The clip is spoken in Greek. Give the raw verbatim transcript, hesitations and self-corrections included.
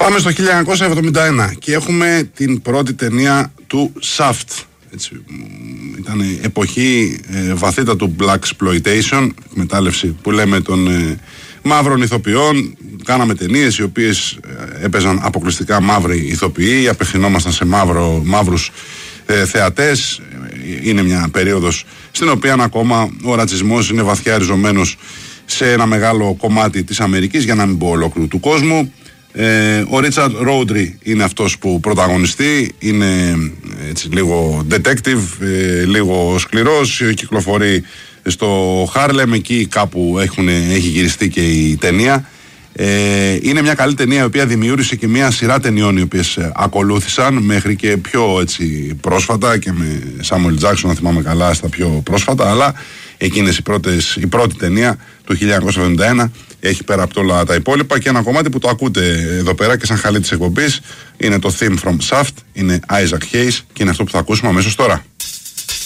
Πάμε στο χίλια εννιακόσια εβδομήντα ένα και έχουμε την πρώτη ταινία του Shaft. Έτσι, ήταν εποχή ε, βαθύτα του Black Exploitation, εκμετάλλευση που λέμε των ε, μαύρων ηθοποιών. Κάναμε ταινίες οι οποίες ε, έπαιζαν αποκλειστικά μαύροι ηθοποιοί, απευθυνόμασταν σε μαύρο, μαύρους ε, θεατές. Είναι μια περίοδος στην οποία ακόμα ο ρατσισμός είναι βαθιά ριζωμένος σε ένα μεγάλο κομμάτι της Αμερικής, για να μην πω ολόκληρου του κόσμου. Ε, ο Ρίτσαρντ Ρόουντρι είναι αυτός που πρωταγωνιστεί, είναι έτσι λίγο detective, ε, λίγο σκληρός, κυκλοφορεί στο Χάρλεμ, εκεί κάπου έχουν, έχει γυριστεί και η ταινία. Ε, είναι μια καλή ταινία η οποία δημιούργησε και μια σειρά ταινιών οι οποίες ακολούθησαν μέχρι και πιο έτσι πρόσφατα, και με Σάμουελ Τζάκσον να θυμάμαι καλά στα πιο πρόσφατα, αλλά εκείνες οι πρώτες, η πρώτη ταινία του χίλια εννιακόσια εβδομήντα ένα έχει πέρα από όλα τα υπόλοιπα. Και ένα κομμάτι που το ακούτε εδώ πέρα και σαν χαλί της εκπομπής είναι το theme from Shaft, είναι Isaac Hayes, και είναι αυτό που θα ακούσουμε αμέσως τώρα.